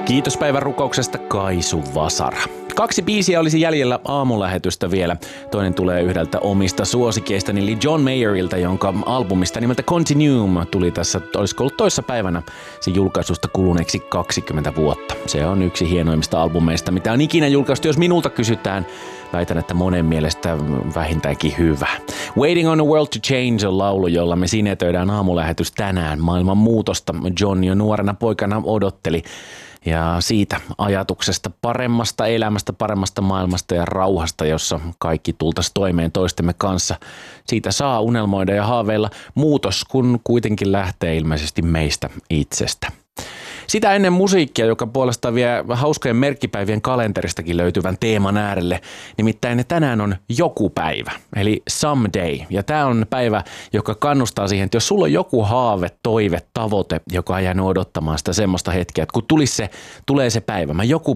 Kiitos päivän rukouksesta Kaisu Vasara. 2 biisiä olisi jäljellä aamulähetystä vielä. Toinen tulee yhdeltä omista suosikeistani, eli John Mayerilta, jonka albumista nimeltä Continuum tuli tässä, olisiko ollut toissapäivänä sen julkaisusta kuluneeksi 20 vuotta. Se on yksi hienoimmista albumeista, mitä on ikinä julkaistu, jos minulta kysytään. Väitän, että monen mielestä vähintäänkin hyvä. Waiting on the World to Change on laulu, jolla me sinetöidään aamulähetys tänään. Maailman muutosta John jo nuorena poikana odotteli. Ja siitä ajatuksesta paremmasta elämästä, paremmasta maailmasta ja rauhasta, jossa kaikki tultaisiin toimeen toistemme kanssa. Siitä saa unelmoida ja haaveilla muutos, kun kuitenkin lähtee ilmeisesti meistä itsestä. Sitä ennen musiikkia, joka puolestaan vie hauskojen merkkipäivien kalenteristakin löytyvän teeman äärelle. Nimittäin tänään on joku päivä, eli someday. Ja tämä on päivä, joka kannustaa siihen, että jos sulla on joku haave, toive, tavoite, joka on jäänyt odottamaan sitä semmoista hetkeä, että kun tulee se päivä, mä joku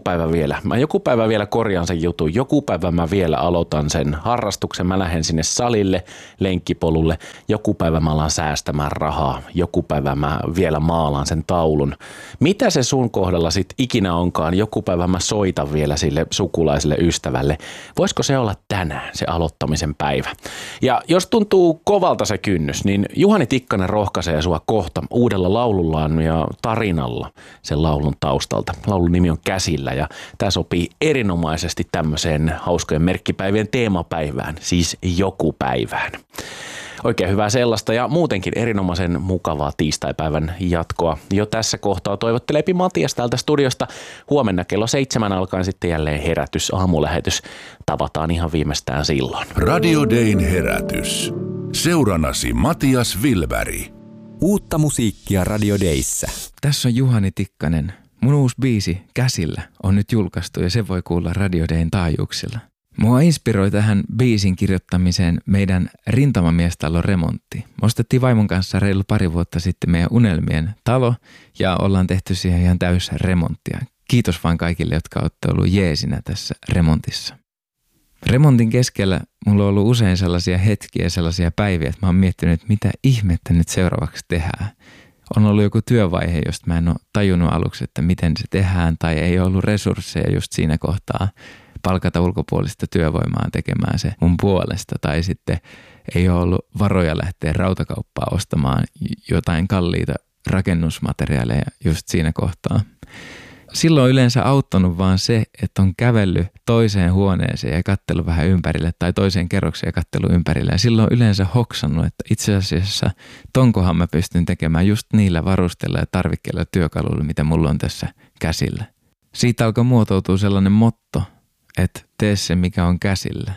päivä vielä korjaan sen jutun, joku päivä mä vielä aloitan sen harrastuksen, mä lähden sinne salille, lenkkipolulle, joku päivä mä alan säästämään rahaa, joku päivä mä vielä maalaan sen taulun. Mitä se sun kohdalla sit ikinä onkaan, joku päivä mä soitan vielä sille sukulaiselle ystävälle. Voisiko se olla tänään se aloittamisen päivä? Ja jos tuntuu kovalta se kynnys, niin Juhani Tikkanen rohkaisee sua kohta uudella laulullaan ja tarinalla sen laulun taustalta. Laulun nimi on Käsillä ja tämä sopii erinomaisesti tämmöiseen hauskojen merkkipäivien teemapäivään, siis joku päivään. Oikein hyvää sellaista ja muutenkin erinomaisen mukavaa tiistaipäivän jatkoa. Jo tässä kohtaa toivottelee Matias täältä studiosta. Huomenna kello 7 alkaen sitten jälleen herätys, aamulähetys. Tavataan ihan viimeistään silloin. Radio Dayn herätys. Seurannasi Matias Wilberg. Uutta musiikkia Radio Dayssä. Tässä on Juhani Tikkanen. Mun uusi biisi Käsillä on nyt julkaistu ja se voi kuulla Radio Dayn taajuuksilla. Mua inspiroi tähän biisin kirjoittamiseen meidän rintamamiestalon remontti. Me ostettiin vaimon kanssa reilu pari vuotta sitten meidän unelmien talo ja ollaan tehty siihen ihan täys remonttia. Kiitos vaan kaikille, jotka olette ollut jeesinä tässä remontissa. Remontin keskellä mulla on ollut usein sellaisia hetkiä ja sellaisia päiviä, että mä oon miettinyt, että mitä ihmettä nyt seuraavaksi tehdään. On ollut joku työvaihe, josta mä en ole tajunnut aluksi, että miten se tehdään tai ei ollut resursseja just siinä kohtaa palkata ulkopuolista työvoimaa tekemään se mun puolesta tai sitten ei ole ollut varoja lähteä rautakauppaa ostamaan jotain kalliita rakennusmateriaaleja just siinä kohtaa. Silloin on yleensä auttanut vaan se, että on kävellyt toiseen huoneeseen ja katsellut vähän ympärille tai toiseen kerrokseen ja katsellut ympärille. Ja silloin on yleensä hoksannut, että itse asiassa tonkohan mä pystyn tekemään just niillä varusteilla ja tarvikkeilla ja työkaluilla, mitä mulla on tässä käsillä. Siitä alkoi muotoutua sellainen motto, että tee se, mikä on käsillä.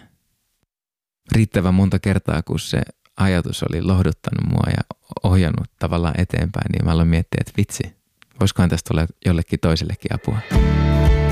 Riittävän monta kertaa, kun se ajatus oli lohduttanut mua ja ohjannut tavallaan eteenpäin, niin mä aloin miettiä, että vitsi, voisikohan tästä olla jollekin toisellekin apua.